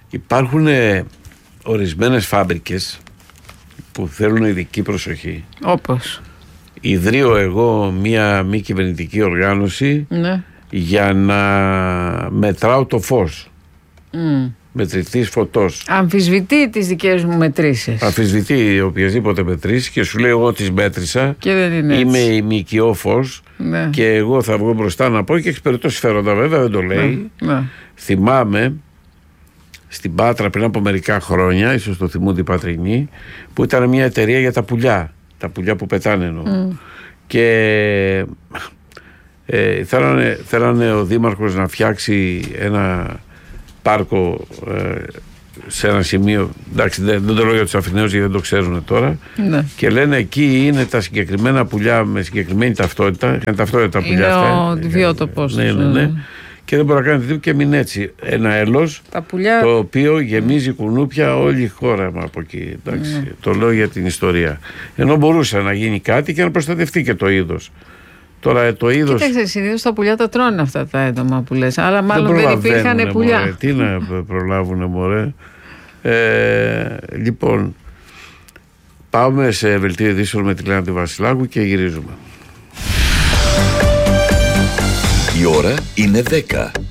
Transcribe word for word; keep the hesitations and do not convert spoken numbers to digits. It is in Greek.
Υπάρχουν ε, ορισμένες φάμπρικες που θέλουν ειδική προσοχή. Όπως? Ιδρύω εγώ μία μη κυβερνητική οργάνωση, ναι, για να μετράω το φως. Mm. Μετρητής φωτός. Αμφισβητεί τις δικές μου μετρήσεις. Αμφισβητεί οποιασδήποτε μετρήσεις και σου λέει εγώ τις μέτρησα και δεν είναι έτσι. Είμαι ημικιό φως, ναι, και εγώ θα βγω μπροστά να πω και έχει περιττό συμφέροντα, βέβαια δεν το λέει, ναι, ναι. Θυμάμαι στην Πάτρα πριν από μερικά χρόνια, ίσως το θυμούνται οι Πατρινοί, που ήταν μια εταιρεία για τα πουλιά, τα πουλιά που πετάνε εννοώ. Mm. Και ε, θέλανε, θέλανε ο Δήμαρχος να φτιάξει ένα πάρκο ε, σε ένα σημείο, εντάξει δεν, δεν το λέω για τους Αθηναίους γιατί δεν το ξέρουν τώρα, ναι, και λένε εκεί είναι τα συγκεκριμένα πουλιά με συγκεκριμένη ταυτότητα, είναι ταυτότητα τα πουλιά αυτά, είναι ο βιότοπος, ναι, ναι, ναι, και δεν μπορεί να κάνει τίποτα και μην έτσι ένα έλος πουλιά... το οποίο γεμίζει κουνούπια όλη η χώρα από εκεί, εντάξει, ναι, το λέω για την ιστορία, ενώ μπορούσε να γίνει κάτι και να προστατευτεί και το είδος. Τώρα το είδος... Κοίταξε, συνήθως τα πουλιά τα τρώνε αυτά τα έντομα που λες, αλλά μάλλον δεν, δεν υπήρχαν πουλιά. Μωρέ, τι να προλάβουνε μωρέ. Ε, λοιπόν, πάμε σε δελτίο ειδήσεων με τη Λένα τη Βασιλάκου και γυρίζουμε. Η ώρα είναι δέκα.